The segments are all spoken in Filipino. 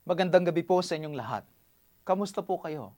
Magandang gabi po sa inyong lahat. Kamusta po kayo?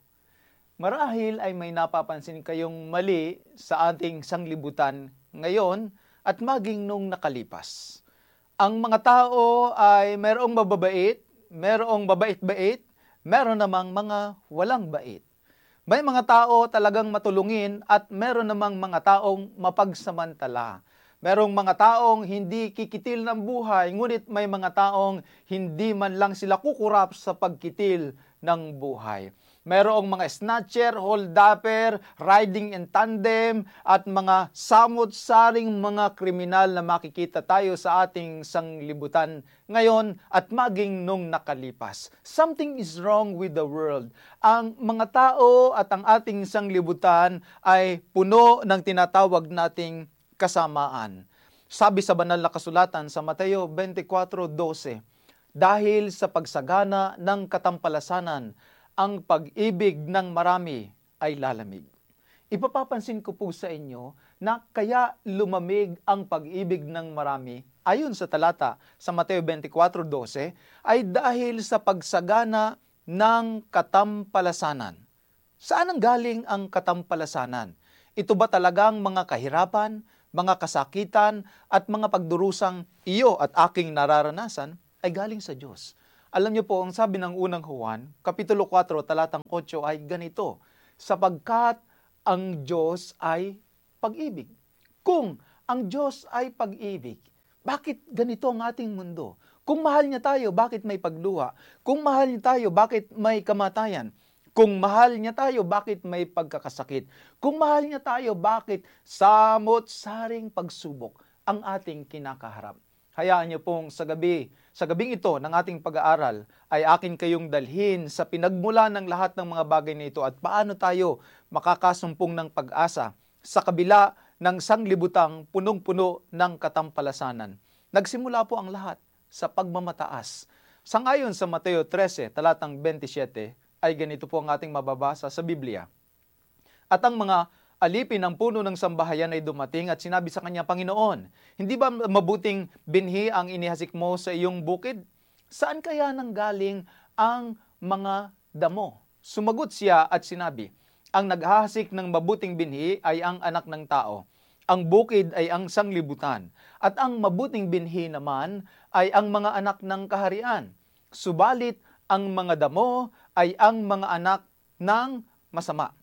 Marahil ay may napapansin kayong mali sa ating sanglibutan ngayon at maging nung nakalipas. Ang mga tao ay mayroong mababait, mayroong babait-bait, meron namang mga walang bait. May mga tao talagang matulungin at meron namang mga taong mapagsamantala. Merong mga taong hindi kikitil ng buhay, ngunit may mga taong hindi man lang sila kukurap sa pagkitil ng buhay. Merong mga snatcher, hold-upper, riding in tandem, at mga samot-saring mga kriminal na makikita tayo sa ating sanglibutan ngayon at maging nung nakalipas. Something is wrong with the world. Ang mga tao at ang ating sanglibutan ay puno ng tinatawag nating kasamaan. Sabi sa banal na kasulatan sa Mateo 24:12, dahil sa pagsagana ng katampalasanan, ang pag-ibig ng marami ay lalamig. Ipapapansin ko po sa inyo na kaya lumamig ang pag-ibig ng marami, ayon sa talata sa Mateo 24:12, ay dahil sa pagsagana ng katampalasanan. Saan ang galing ang katampalasanan? Ito ba talagang mga kahirapan, mga kasakitan at mga pagdurusang iyo at aking nararanasan ay galing sa Diyos? Alam niyo po, ang sabi ng unang Juan, Kapitulo 4, talatang 8 ay ganito, sapagkat ang Diyos ay pag-ibig. Kung ang Diyos ay pag-ibig, bakit ganito ang ating mundo? Kung mahal niya tayo, bakit may pagluha? Kung mahal niya tayo, bakit may kamatayan? Kung mahal niya tayo, bakit may pagkakasakit? Kung mahal niya tayo, bakit samot-saring pagsubok ang ating kinakaharap? Hayaan niyo pong sa gabing ito ng ating pag-aaral ay akin kayong dalhin sa pinagmula ng lahat ng mga bagay na ito at paano tayo makakasumpong ng pag-asa sa kabila ng sanglibutang punong-puno ng katampalasanan. Nagsimula po ang lahat sa pagmamataas. Sangayon sa Mateo 13, talatang 27, ay ganito po ang ating mababasa sa Biblia. At ang mga alipin ng puno ng sambahayan ay dumating at sinabi sa kanya, Panginoon, hindi ba mabuting binhi ang inihasik mo sa iyong bukid? Saan kaya nanggaling ang mga damo? Sumagot siya at sinabi, ang naghahasik ng mabuting binhi ay ang anak ng tao. Ang bukid ay ang sanglibutan. At ang mabuting binhi naman ay ang mga anak ng kaharian. Subalit ang mga damo ay ang mga anak ng masama.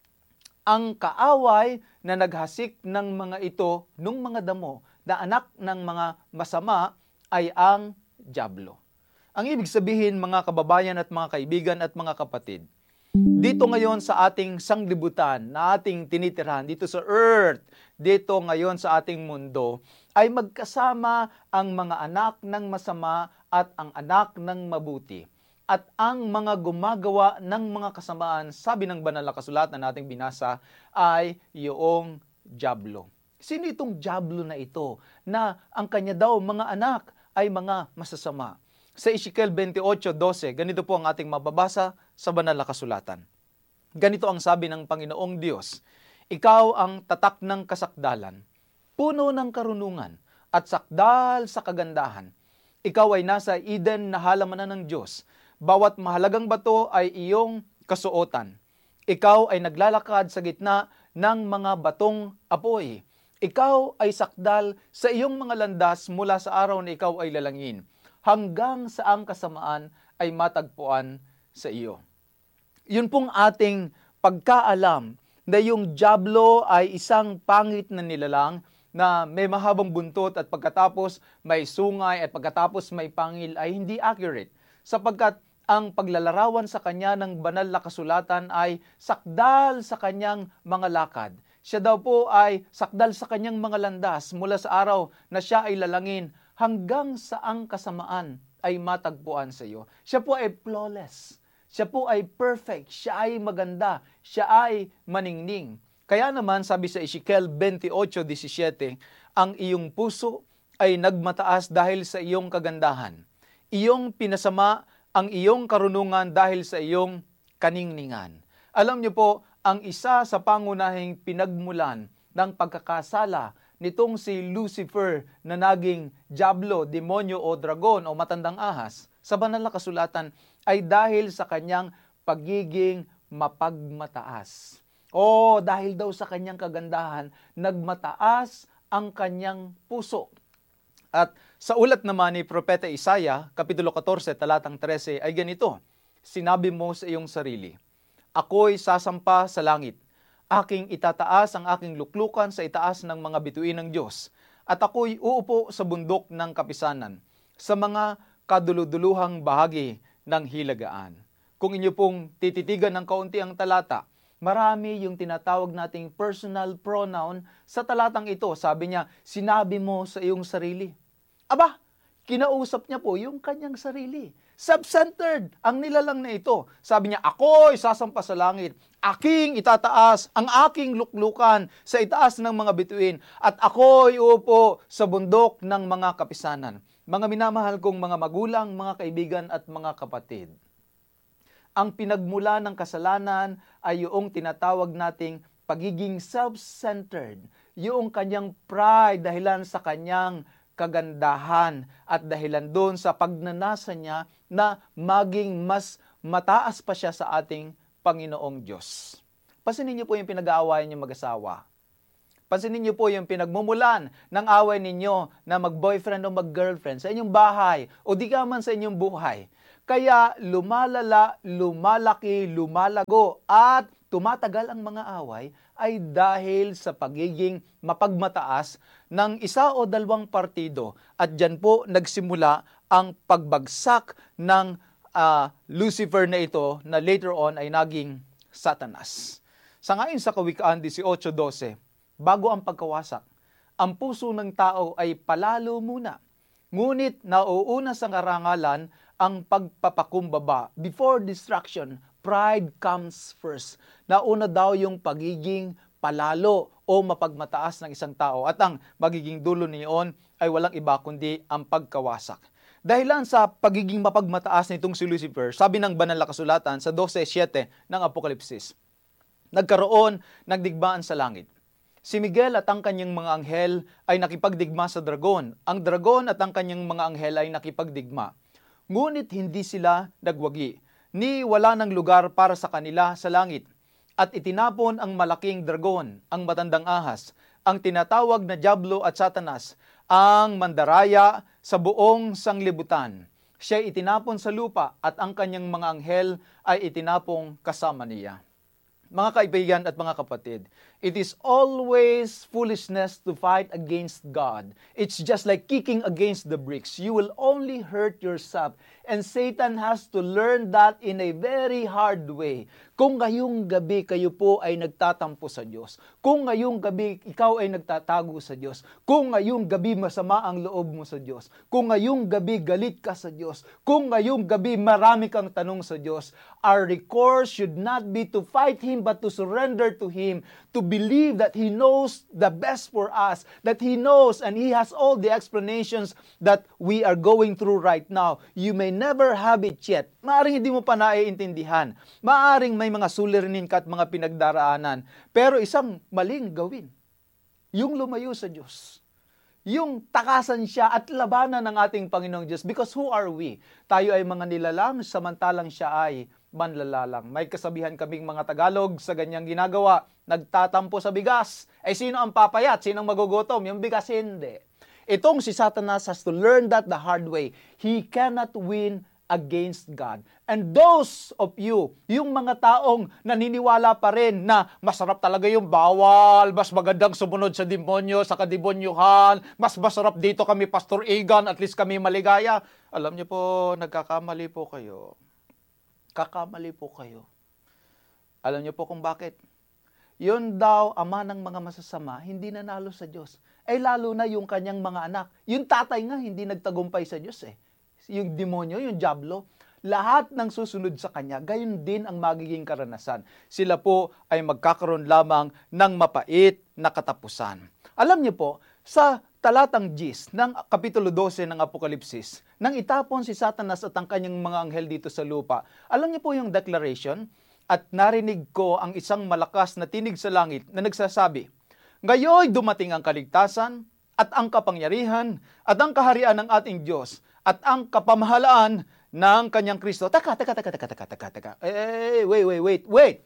Ang kaaway na naghasik ng mga ito nung mga damo na anak ng mga masama ay ang dyablo. Ang ibig sabihin, mga kababayan at mga kaibigan at mga kapatid, dito ngayon sa ating sanglibutan na ating tinitirhan, dito sa earth, dito ngayon sa ating mundo, ay magkasama ang mga anak ng masama at ang anak ng mabuti. At ang mga gumagawa ng mga kasamaan, sabi ng banal na kasulatan na nating binasa, ay yung dyablo. Sino itong dyablo na ito na ang kanya daw mga anak ay mga masasama? Sa Ezekiel 28:12, ganito po ang ating mababasa sa banal na kasulatan. Ganito ang sabi ng Panginoong Diyos, ikaw ang tatak ng kasakdalan, puno ng karunungan at sakdal sa kagandahan. Ikaw ay nasa Eden na halamanan ng Diyos. Bawat mahalagang bato ay iyong kasuotan. Ikaw ay naglalakad sa gitna ng mga batong apoy. Ikaw ay sakdal sa iyong mga landas mula sa araw na ikaw ay lalangin, hanggang sa ang kasamaan ay matagpuan sa iyo. Yun pong ating pagkaalam na yung dyablo ay isang pangit na nilalang na may mahabang buntot at pagkatapos may sungay at pagkatapos may pangil ay hindi accurate. Sapagkat ang paglalarawan sa kanya ng banal na kasulatan ay sakdal sa kanyang mga lakad. Siya daw po ay sakdal sa kanyang mga landas mula sa araw na siya ay lalangin hanggang sa ang kasamaan ay matagpuan sa iyo. Siya po ay flawless. Siya po ay perfect. Siya ay maganda. Siya ay maningning. Kaya naman sabi sa Ezekiel 28:17, ang iyong puso ay nagmataas dahil sa iyong kagandahan. Iyong pinasama ang iyong karunungan dahil sa iyong kaningningan. Alam niyo po, ang isa sa pangunahing pinagmulan ng pagkakasala nitong si Lucifer na naging diablo, demonyo o dragon o matandang ahas sa banal na kasulatan ay dahil sa kanyang pagiging mapagmataas. O dahil daw sa kanyang kagandahan, nagmataas ang kanyang puso. At sa ulat naman ni Propeta Isaiah, Kapitulo 14, talatang 13 ay ganito, sinabi mo sa iyong sarili, ako'y sasampa sa langit. Aking itataas ang aking luklukan sa itaas ng mga bituin ng Diyos. At ako'y uupo sa bundok ng kapisanan, sa mga kaduluduluhang bahagi ng hilagaan. Kung inyo pong tititigan ng kaunti ang talata, marami yung tinatawag nating personal pronoun sa talatang ito. Sabi niya, sinabi mo sa iyong sarili. Aba, kinausap niya po yung kanyang sarili. Self-centered ang nilalang na ito. Sabi niya, ako'y sasampa sa langit. Aking itataas ang aking luklukan sa itaas ng mga bituin. At ako'y uupo sa bundok ng mga kapisanan. Mga minamahal kong mga magulang, mga kaibigan at mga kapatid. Ang pinagmula ng kasalanan ay yung tinatawag nating pagiging self-centered. Yung kanyang pride dahilan sa kanyang kagandahan at dahilan doon sa pagnanasa niya na maging mas mataas pa siya sa ating Panginoong Diyos. Pansinin niyo po yung pinag-aawayan niyo mag-asawa. Pansinin niyo po yung pinagmumulan ng away ninyo na mag-boyfriend o mag-girlfriend sa inyong bahay o di ka man sa inyong buhay. Kaya lumalala, lumalaki, lumalago at tumatagal ang mga away ay dahil sa pagiging mapagmataas ng isa o dalawang partido. At dyan po nagsimula ang pagbagsak ng Lucifer na ito na later on ay naging Satanas. Sangayon sa Kawikaan 18:12, bago ang pagkawasak, ang puso ng tao ay palalo muna. Ngunit nauuna sa karangalan ang pagpapakumbaba. Before destruction, pride comes first. Nauna daw yung pagiging palalo o mapagmataas ng isang tao. At ang magiging dulo niyon ay walang iba kundi ang pagkawasak. Dahilan sa pagiging mapagmataas nitong si Lucifer, sabi ng banal na kasulatan sa 12:7 ng Apokalipsis, nagkaroon ng digmaan sa langit. Si Miguel at ang kanyang mga anghel ay nakipagdigma sa dragon. Ang dragon at ang kanyang mga anghel ay nakipagdigma. Ngunit hindi sila nagwagi, ni wala ng lugar para sa kanila sa langit. At itinapon ang malaking dragon, ang matandang ahas, ang tinatawag na Diablo at Satanas, ang mandaraya sa buong sanglibutan. Siya itinapon sa lupa at ang kanyang mga anghel ay itinapong kasama niya. Mga kaibigan at mga kapatid, it is always foolishness to fight against God. It's just like kicking against the bricks. You will only hurt yourself. And Satan has to learn that in a very hard way. Kung ngayong gabi kayo po ay nagtatampo sa Diyos, kung ngayong gabi ikaw ay nagtatago sa Diyos, kung ngayong gabi masama ang loob mo sa Diyos, kung ngayong gabi galit ka sa Diyos, kung ngayong gabi marami kang tanong sa Diyos, our recourse should not be to fight Him but to surrender to Him, to believe that He knows the best for us, that He knows and He has all the explanations that we are going through right now. You may never have it yet. Maaring hindi mo pa naiintindihan. Maaring may mga suliranin ka at mga pinagdaraanan. Pero isang maling gawin, yung lumayo sa Diyos. Yung takasan siya at labanan ng ating Panginoong Diyos. Because who are we? Tayo ay mga nilalang, samantalang siya ay manlalalang. May kasabihan kaming mga Tagalog sa ganyang ginagawa, nagtatampo sa bigas. Eh sino ang papayat? Sino ang magugutom? Yung bigas hindi. Itong si Satanas has to learn that the hard way. He cannot win against God. And those of you, yung mga taong naniniwala pa rin na masarap talaga yung bawal, mas magandang sumunod sa demonyo, sa kademonyuhan, mas masarap dito kami, Pastor Egan, at least kami maligaya. Alam niyo po, nagkakamali po kayo. Kakamali po kayo. Alam niyo po kung bakit? Yun daw, ama ng mga masasama, hindi nanalo sa Diyos. Eh lalo na yung kanyang mga anak. Yung tatay nga, hindi nagtagumpay sa Diyos eh. Yung demonyo, yung diablo, lahat ng susunod sa kanya, gayon din ang magiging karanasan. Sila po ay magkakaroon lamang ng mapait na katapusan. Alam niyo po, sa talatang 10 ng Kapitulo 12 ng Apokalipsis, nang itapon si Satanas at ang kanyang mga anghel dito sa lupa, alam niyo po yung declaration, at narinig ko ang isang malakas na tinig sa langit na nagsasabi, Ngayon dumating ang kaligtasan at ang kapangyarihan at ang kaharian ng ating Diyos at ang kapamahalaan ng kanyang Kristo. Teka. Wait.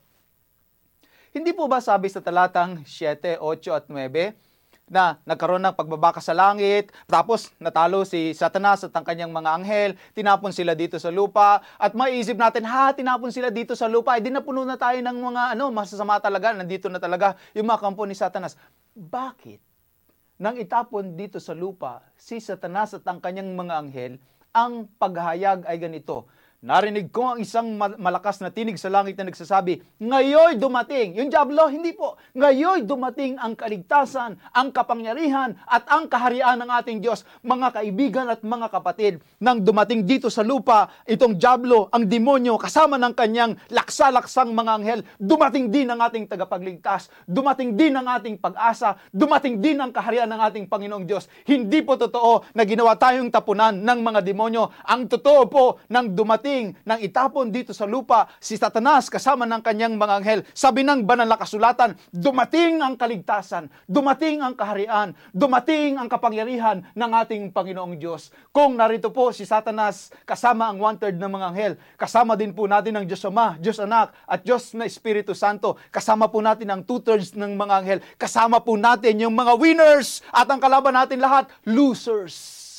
Hindi po ba sabi sa talatang 7, 8 at 9 na nagkaroon ng pagbabaka sa langit, tapos natalo si Satanas at ang kanyang mga anghel, tinapon sila dito sa lupa, at maiisip natin, tinapon sila dito sa lupa, di napuno na tayo ng mga masasama talaga, nandito na talaga yung mga kampo ni Satanas. Bakit? Nang itapon dito sa lupa, si Satanas at ang kanyang mga anghel, ang paghahayag ay ganito. Narinig ko ang isang malakas na tinig sa langit na nagsasabi, ngayon dumating. Yung diablo, hindi po. Ngayon dumating ang kaligtasan, ang kapangyarihan, at ang kaharian ng ating Diyos. Mga kaibigan at mga kapatid, nang dumating dito sa lupa, itong diablo, ang demonyo, kasama ng kanyang laksa-laksang mga anghel, dumating din ang ating tagapagligtas, dumating din ang ating pag-asa, dumating din ang kaharian ng ating Panginoong Diyos. Hindi po totoo na ginawa tayong tapunan ng mga demonyo. Ang totoo po, nang dumating nang itapon dito sa lupa si Satanas kasama ng kanyang mga anghel, sabi ng banal na kasulatan, dumating ang kaligtasan, dumating ang kaharian, dumating ang kapangyarihan ng ating Panginoong Diyos. Kung narito po si Satanas kasama ang 1/3 ng mga anghel, kasama din po natin ang Diyos Ama, Diyos Anak, at Diyos na Espiritu Santo, kasama po natin ang 2/3 ng mga anghel, kasama po natin yung mga winners, at ang kalaban natin lahat, losers.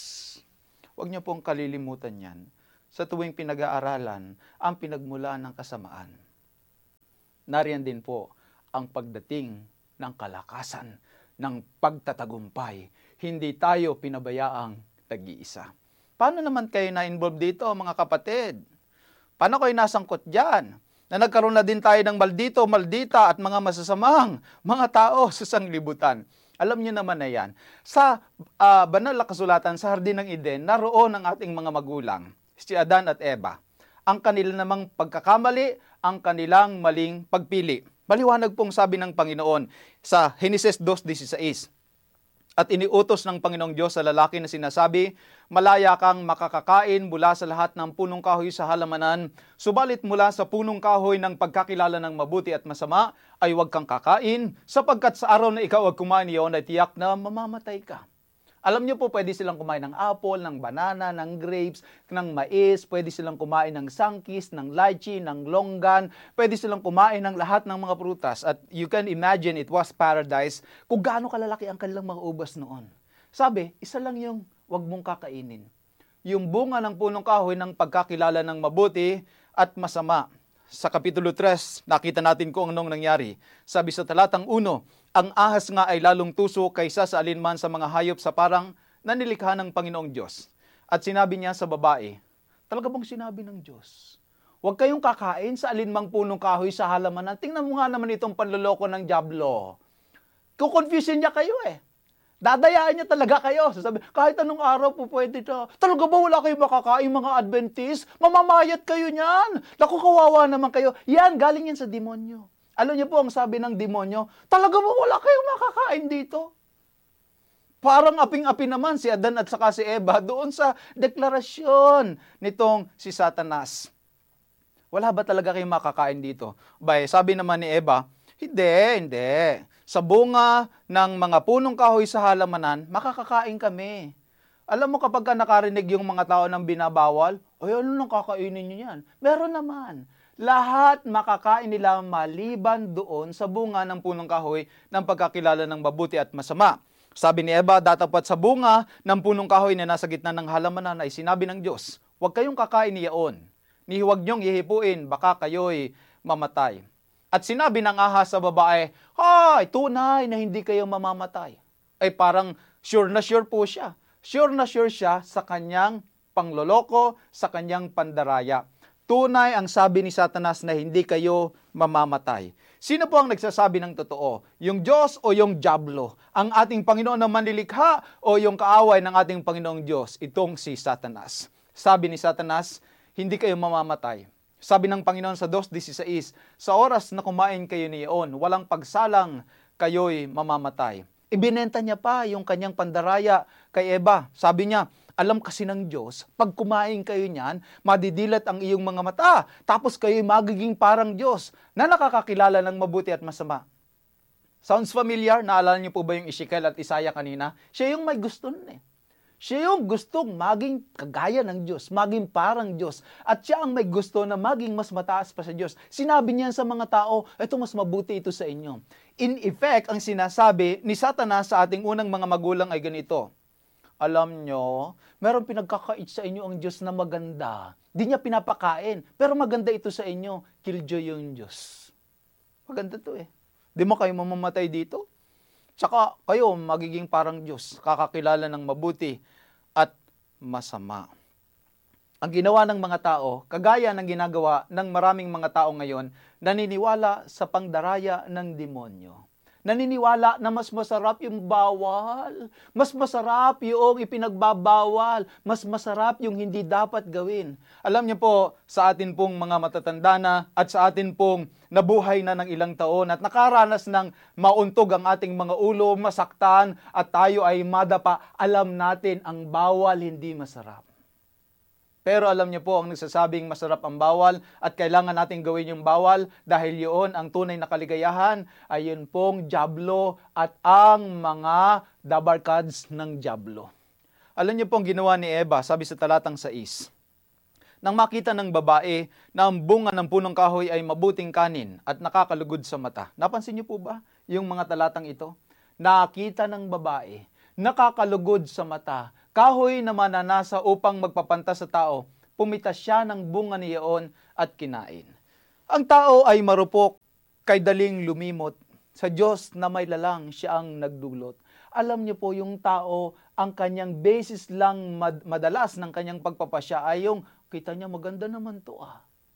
Huwag niyo pong kalilimutan yan sa tuwing pinag-aaralan ang pinagmulan ng kasamaan. Nariyan din po ang pagdating ng kalakasan, ng pagtatagumpay. Hindi tayo pinabayaang tag-iisa. Paano naman kayo na-involve dito, mga kapatid? Paano kayo nasangkot dyan? Na nagkaroon na din tayo ng maldito, maldita at mga masasamang mga tao sa sanglibutan. Alam niyo naman na yan. Sa banal na kasulatan sa Hardin ng Eden, naroon ang ating mga magulang, si Adan at Eva. Ang kanila namang pagkakamali, ang kanilang maling pagpili. Maliwanag pong sabi ng Panginoon sa Genesis 2:16. At iniutos ng Panginoong Diyos sa lalaki na sinasabi, malaya kang makakakain mula sa lahat ng punong kahoy sa halamanan, subalit mula sa punong kahoy ng pagkakilala ng mabuti at masama ay huwag kang kakain, sapagkat sa araw na ikaw ay kumain iyon ay tiyak na mamamatay ka. Alam niyo po, pwede silang kumain ng apple, ng banana, ng grapes, ng mais, pwede silang kumain ng sangkis, ng lychee, ng longgan, pwede silang kumain ng lahat ng mga prutas. At you can imagine it was paradise kung gaano kalalaki ang kanilang mga ubas noon. Sabi, isa lang yung wag mong kakainin. Yung bunga ng punong kahoy ng pagkakilala ng mabuti at masama. Sa Kapitulo 3, nakita natin kung anong nangyari. Sabi sa talatang 1, ang ahas nga ay lalong tuso kaysa sa alinman sa mga hayop sa parang nanilikha ng Panginoong Diyos. At sinabi niya sa babae, talaga bang sinabi ng Diyos? Huwag kayong kakain sa alinmang punong kahoy sa halamanan. Tingnan mo nga naman itong panloloko ng diablo. Kukonfusin niya kayo eh. Dadayaan niya talaga kayo. Sasabi, kahit anong araw po pwede ito. Talaga ba wala kayong makakain mga Adventist? Mamamayat kayo niyan. Naku, kawawa naman kayo. Yan, galing yan sa demonyo. Alam niyo po ang sabi ng demonyo, talaga ba wala kayong makakain dito? Parang aping-api naman si Adan at saka si Eva doon sa deklarasyon nitong si Satanas. Wala ba talaga kayong makakain dito? Bay, sabi naman ni Eva, hindi. Sa bunga ng mga punong kahoy sa halamanan, makakakain kami. Alam mo kapag ka nakarinig yung mga tao ng binabawal, ay ano nang kakainin nyo yan? Meron naman. Lahat makakain nila maliban doon sa bunga ng punong kahoy ng pagkakilala ng mabuti at masama. Sabi ni Eva, datapat sa bunga ng punong kahoy na nasa gitna ng halamanan ay sinabi ng Diyos, huwag kayong kakain niyaon, ni huwag niyong ihipuin, baka kayo'y mamatay. At sinabi ng ahas sa babae, ay, tunay na hindi kayo mamamatay. Ay parang sure na sure po siya. Sure na sure siya sa kanyang pangloloko, sa kanyang pandaraya. Tunay ang sabi ni Satanas na hindi kayo mamamatay. Sino po ang nagsasabi ng totoo? Yung Diyos o yung diablo? Ang ating Panginoon na manlilikha o yung kaaway ng ating Panginoong Diyos? Itong si Satanas. Sabi ni Satanas, hindi kayo mamamatay. Sabi ng Panginoon sa 2:16, sa oras na kumain kayo niyon, walang pagsalang kayo'y mamamatay. Ibinenta niya pa yung kanyang pandaraya kay Eva. Sabi niya, alam kasi ng Diyos, pag kumain kayo niyan, madidilat ang iyong mga mata, tapos kayo'y magiging parang Diyos na nakakakilala ng mabuti at masama. Sounds familiar? Naalala niyo po ba yung Ezekiel at Isaiah kanina? Siya yung may gusto nun eh. Siya yung gustong maging kagaya ng Diyos, maging parang Diyos. At siya ang may gusto na maging mas mataas pa sa Diyos. Sinabi niya sa mga tao, ito mas mabuti ito sa inyo. In effect, ang sinasabi ni Satanas sa ating unang mga magulang ay ganito. Alam nyo, meron pinagkakait sa inyo ang Diyos na maganda. Di niya pinapakain, pero maganda ito sa inyo. Killjoy yung Diyos. Maganda to eh. Di mo kayo mamamatay dito? Tsaka kayo magiging parang Diyos, kakakilala ng mabuti at masama. Ang ginawa ng mga tao, kagaya ng ginagawa ng maraming mga tao ngayon, naniniwala sa pangdaraya ng demonyo. Naniniwala na mas masarap yung bawal, mas masarap yung ipinagbabawal, mas masarap yung hindi dapat gawin. Alam niyo po, sa atin pong mga matatanda na at sa atin pong nabuhay na ng ilang taon at nakaranas ng mauntog ang ating mga ulo, masaktan at tayo ay madapa, alam natin ang bawal hindi masarap. Pero alam niyo po, ang nagsasabing masarap ang bawal at kailangan natin gawin yung bawal dahil yun ang tunay na kaligayahan ay yun pong dyablo at ang mga dabarkads ng dyablo. Alam niyo po ang ginawa ni Eva, sabi sa talatang 6. Nang makita ng babae na ang bunga ng punong kahoy ay mabuting kanin at nakakalugod sa mata. Napansin niyo po ba yung mga talatang ito? Nakita ng babae, nakakalugod sa mata, kahoy na mananasa upang magpapanta sa tao, pumitas siya ng bunga niyaon at kinain. Ang tao ay marupok, kay daling lumimot. Sa Diyos na may lalang siya ang nagdulot. Alam niyo po yung tao, ang kanyang basis lang madalas ng kanyang pagpapasya ay yung, kita niya maganda naman to ah.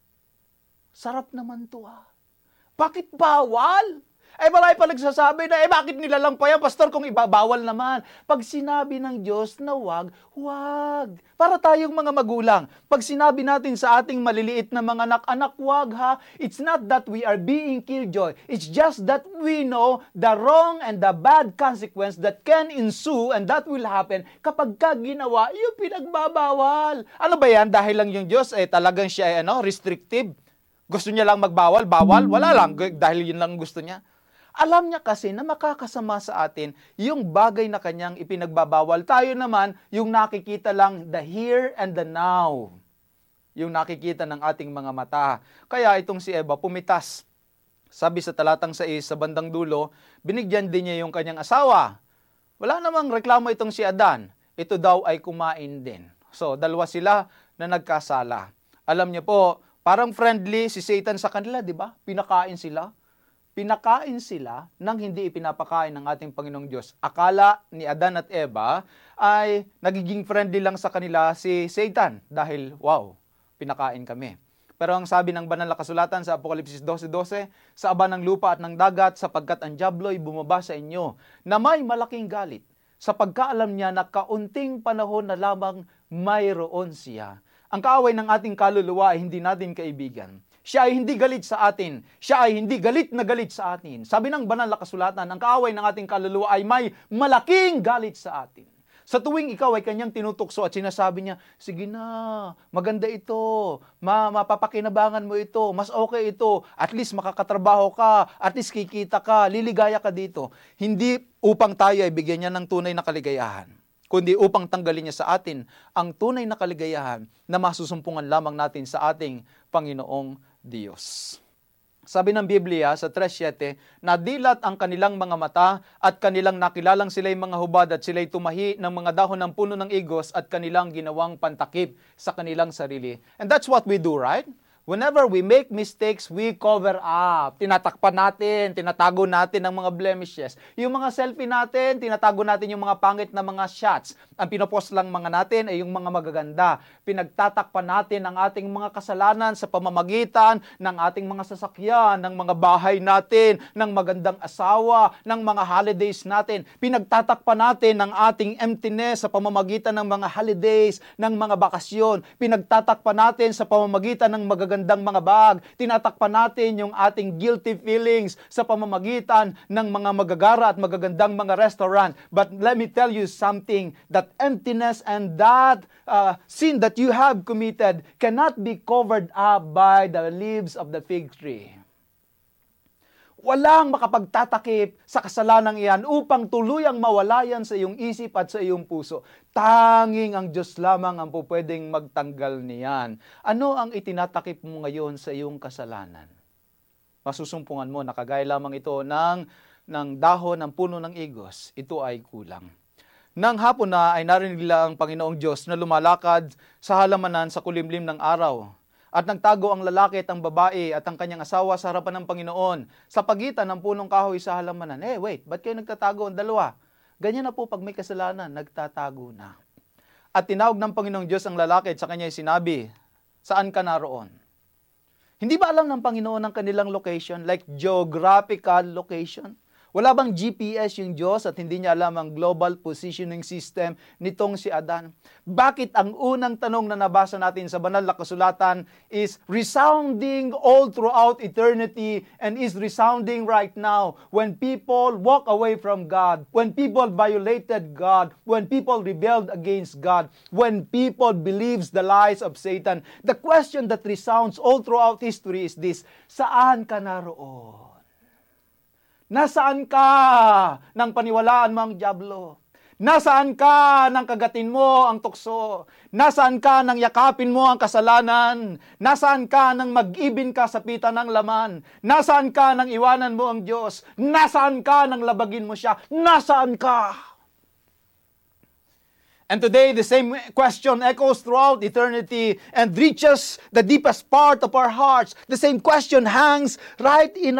Sarap naman to ah. Bakit bawal? Marami pa nagsasabi na, bakit nilalang pa yan, pastor, kung ibabawal naman. Pag sinabi ng Diyos na wag, wag. Para tayong mga magulang, pag sinabi natin sa ating maliliit na mga anak, wag ha, it's not that we are being killjoy. It's just that we know the wrong and the bad consequence that can ensue and that will happen kapag ginawa yung pinagbabawal. Ano ba yan? Dahil lang yung Diyos, talagang siya ay restrictive. Gusto niya lang magbawal, bawal, wala lang. Dahil yun lang gusto niya. Alam niya kasi na makakasama sa atin yung bagay na kanyang ipinagbabawal. Tayo naman, yung nakikita lang the here and the now. Yung nakikita ng ating mga mata. Kaya itong si Eva pumitas. Sabi sa talatang 6 sa bandang dulo, binigyan din niya yung kanyang asawa. Wala namang reklamo itong si Adan. Ito daw ay kumain din. So, dalawa sila na nagkasala. Alam niyo po, parang friendly si Satan sa kanila, di ba? Pinakain sila. Pinakain sila nang hindi ipinapakain ng ating Panginoong Diyos. Akala ni Adan at Eva ay nagiging friendly lang sa kanila si Satan dahil, wow, pinakain kami. Pero ang sabi ng banal na kasulatan sa Apokalipsis 12:12, sa aba ng lupa at ng dagat, sapagkat ang dyablo'y bumaba sa inyo, na may malaking galit, sa pagkaalam niya na kaunting panahon na lamang mayroon siya. Ang kaaway ng ating kaluluwa ay hindi natin kaibigan. Siya ay hindi galit sa atin. Siya ay hindi galit na galit sa atin. Sabi ng banal na kasulatan, ang kaaway ng ating kaluluwa ay may malaking galit sa atin. Sa tuwing ikaw ay kanyang tinutukso at sinasabi niya, sige na, maganda ito, mapapakinabangan mo ito, mas okay ito, at least makakatrabaho ka, at least kikita ka, liligaya ka dito. Hindi upang tayo ay bigyan niya ng tunay na kaligayahan, kundi upang tanggalin niya sa atin ang tunay na kaligayahan na masusumpungan lamang natin sa ating Panginoong Diyos. Sabi ng Biblia sa 3:7, nadilat ang kanilang mga mata at kanilang nakilalang sila'y mga hubad at sila'y tumahi ng mga dahon ng puno ng igos at kanilang ginawang pantakip sa kanilang sarili. And that's what we do, right? Whenever we make mistakes, we cover up. Tinatakpan natin, tinatago natin ang mga blemishes. Yung mga selfie natin, tinatago natin yung mga pangit na mga shots. Ang pinopost lang mga natin ay yung mga magaganda. Pinagtatakpan natin ang ating mga kasalanan sa pamamagitan ng ating mga sasakyan, ng mga bahay natin, ng magandang asawa, ng mga holidays natin. Pinagtatakpan natin ang ating emptiness sa pamamagitan ng mga holidays, ng mga bakasyon. Pinagtatakpan natin sa pamamagitan ng magagandang mga bag. Tinatakpan natin yung ating guilty feelings sa pamamagitan ng mga magagara at magagandang mga restaurant. But let me tell you something, that emptiness and that sin that you have committed cannot be covered up by the leaves of the fig tree. Walang makapagtatakip sa kasalanang iyan upang tuluyang mawala yan sa iyong isip at sa iyong puso. Tanging ang Diyos lamang ang pupwedeng magtanggal niyan. Ano ang itinatakip mo ngayon sa iyong kasalanan? Masusumpungan mo, nakagaya lamang ito ng dahon ng puno ng igos. Ito ay kulang. Nang hapon na ay narinig nila ang Panginoong Diyos na lumalakad sa halamanan sa kulimlim ng araw. At nagtago ang lalaki at ang babae at ang kanyang asawa sa harapan ng Panginoon sa pagitan ng punong kahoy sa halamanan. Wait, ba't kayo nagtatago ang dalawa? Ganyan na po pag may kasalanan, nagtatago na. At tinawag ng Panginoong Diyos ang lalaki at sa kanya sinabi, saan ka naroon? Hindi ba alam ng Panginoon ang kanilang location, like geographical location? Wala bang GPS yung Diyos at hindi niya alam ang global positioning system nitong si Adan? Bakit ang unang tanong na nabasa natin sa banal na kasulatan is resounding all throughout eternity and is resounding right now when people walk away from God, when people violated God, when people rebelled against God, when people believes the lies of Satan? The question that resounds all throughout history is this: saan ka naroon? Nasaan ka nang paniwalaan mo ang dyablo? Nasaan ka nang kagatin mo ang tukso? Nasaan ka nang yakapin mo ang kasalanan? Nasaan ka nang mag-ibin ka sa pita ng laman? Nasaan ka nang iwanan mo ang Diyos? Nasaan ka nang labagin mo siya? Nasaan ka? And today, the same question echoes throughout eternity and reaches the deepest part of our hearts. The same question hangs right in